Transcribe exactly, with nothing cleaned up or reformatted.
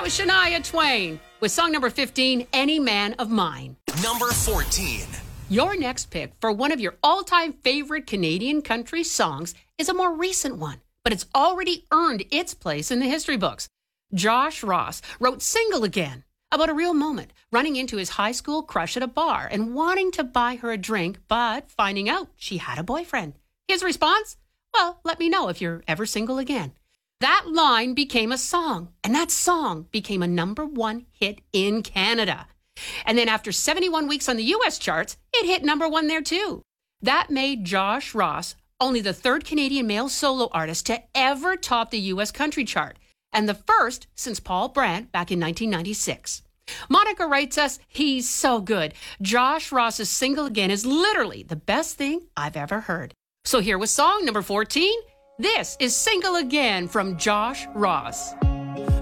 was Shania Twain with song number fifteen, Any Man of Mine. Number fourteen. Your next pick for one of your all-time favorite Canadian country songs is a more recent one, but it's already earned its place in the history books. Josh Ross wrote Single Again about a real moment, running into his high school crush at a bar and wanting to buy her a drink, but finding out she had a boyfriend. His response? Well, let me know if you're ever single again. That line became a song, and that song became a number one hit in Canada. And then after seventy-one weeks on the U S charts, it hit number one there too. That made Josh Ross only the third Canadian male solo artist to ever top the U S country chart, and the first since Paul Brandt back in nineteen ninety-six. Monica writes us, he's so good. Josh Ross's Single Again is literally the best thing I've ever heard. So here was song number fourteen. This is Single Again from Josh Ross.